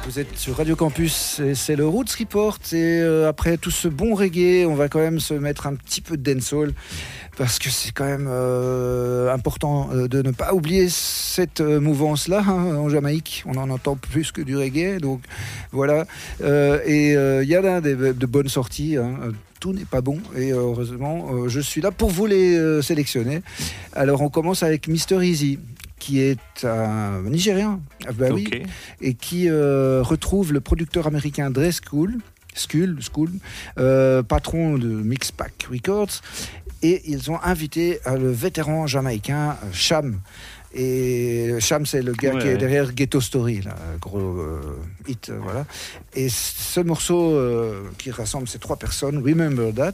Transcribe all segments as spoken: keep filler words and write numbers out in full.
Vous êtes sur Radio Campus, et c'est le Roots Report et euh, après tout ce bon reggae, on va quand même se mettre un petit peu de dancehall parce que c'est quand même euh, important euh, de ne pas oublier cette euh, mouvance-là hein, en Jamaïque. On en entend plus que du reggae, donc voilà. Euh, et il euh, y a des, de bonnes sorties. Hein. Tout n'est pas bon et heureusement, euh, je suis là pour vous les euh, sélectionner. Alors on commence avec mister Easy, qui est un Nigérien, ah bah oui, okay. Et qui euh, retrouve le producteur américain Dre Skull, Skull, Skull euh, patron de Mixpac Records, et ils ont invité euh, le vétéran jamaïcain Cham. Et Cham, c'est le gars ouais. qui est derrière Ghetto Story, là, gros euh, hit, euh, voilà. Et ce morceau euh, qui rassemble ces trois personnes, Remember That,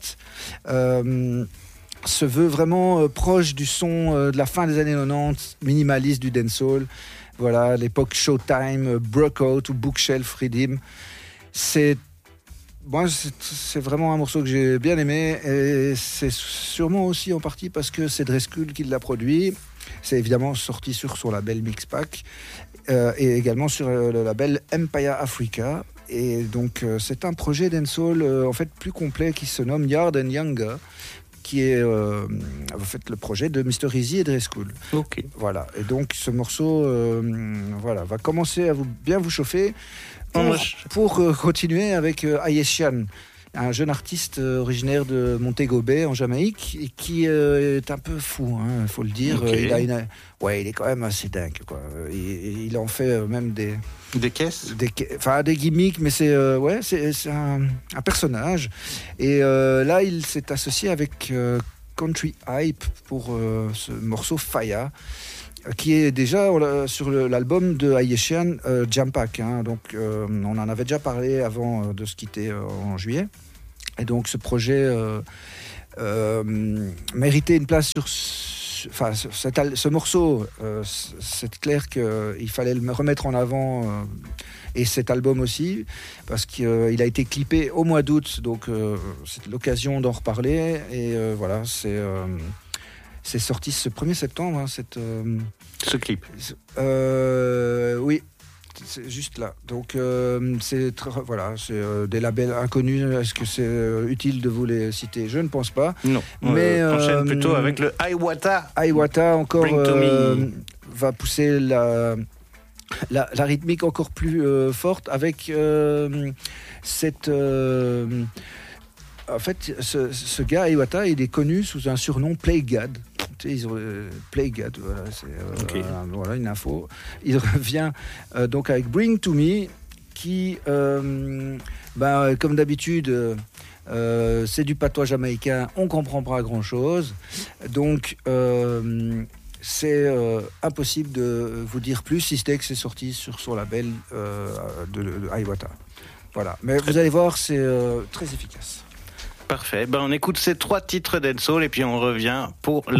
euh, se veut vraiment euh, proche du son euh, de la fin des années quatre-vingt-dix, minimaliste du dancehall. Voilà, l'époque Showtime, euh, Brookout ou Bookshelf Rhythm. C'est, moi, c'est, c'est vraiment un morceau que j'ai bien aimé et c'est sûrement aussi en partie parce que c'est Dre Skull qui l'a produit. C'est évidemment sorti sur son label Mixpac euh, et également sur euh, le label Empire Africa. Et donc, euh, c'est un projet dancehall euh, en fait plus complet qui se nomme Yard and Younger, qui est euh, en fait le projet de mister Easy et Dre Skull. Ok. Voilà. Et donc ce morceau, euh, voilà, va commencer à vous bien vous chauffer pour, oh, je... pour euh, continuer avec euh, Ayeshian, un jeune artiste euh, originaire de Montego Bay en Jamaïque et qui euh, est un peu fou, il hein, faut le dire. Okay. Il a une, ouais, il est quand même assez dingue, quoi. Il, il en fait euh, même des des caisses, des, enfin des gimmicks, mais c'est euh, ouais, c'est, c'est un, un personnage. Et euh, là, il s'est associé avec euh, Country Hype pour euh, ce morceau Faya, qui est déjà sur le, l'album de Ayeshian, euh, Jam Pack. Hein, donc, euh, on en avait déjà parlé avant de se quitter euh, en juillet. Et donc, ce projet euh, euh, méritait une place sur. Enfin, ce, ce morceau, euh, c'est clair qu'il fallait le remettre en avant. Euh, et cet album aussi, parce qu'il euh, a été clippé au mois d'août. Donc, euh, c'est l'occasion d'en reparler. Et euh, voilà, c'est. Euh, C'est sorti ce premier septembre, hein, cette, euh, ce clip. Euh, oui, c'est juste là. Donc, euh, c'est, voilà, c'est euh, des labels inconnus. Est-ce que c'est euh, utile de vous les citer ? Je ne pense pas. Non, mais on enchaîne euh, plutôt avec le Hiawatha. Hiawatha, encore, euh, va pousser la, la, la rythmique encore plus euh, forte avec euh, cette... Euh, En fait, ce, ce gars, Hiawatha, il est connu sous un surnom Play God. Tu sais, ils ont euh, Play God, voilà, c'est euh, okay. euh, voilà une info. Il revient euh, donc avec Bring to Me, qui, euh, bah, comme d'habitude, euh, c'est du patois jamaïcain, on comprend pas grand-chose. Donc, euh, c'est euh, impossible de vous dire plus, si ce n'est que c'est sorti sur son label euh, de, de Hiawatha. Voilà. Mais très vous allez voir, c'est euh, très efficace. Parfait. Ben, on écoute ces trois titres dancehall et puis on revient pour la